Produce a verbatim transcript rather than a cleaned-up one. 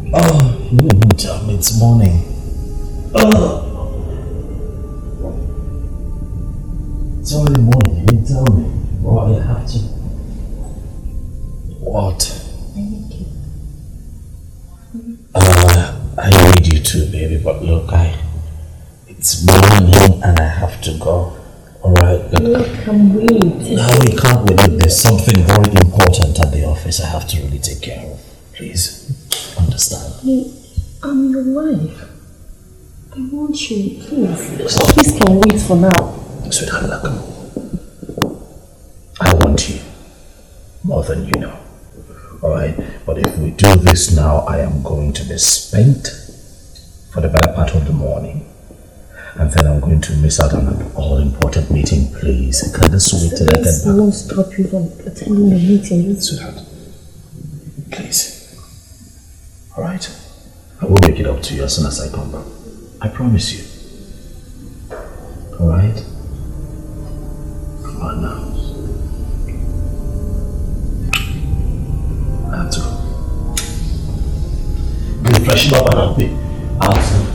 Oh, you didn't even tell me it's morning. Oh. It's already morning, you didn't tell me. Well, I have to. What? I need you. Uh, I need you too, baby, but look, I... It's morning and I have to go. Alright? You can wait. No, we can't wait. There's something very important at the office I have to really take care of. Please, understand. Hey, I'm your wife. I want you, please. The office can wait for now. Sweetheart, look. I want you more than you know. Alright? But if we do this now, I am going to be spent for the better part of the morning. And then I'm going to miss out on an all-important meeting, please. Can this wait till I get back? I won't stop you from attending the meeting. Sweetheart, please. Alright? I will make it up to you as soon as I come back. I promise you. Alright? Come on now. I have to go. Be freshen up and I'll be out.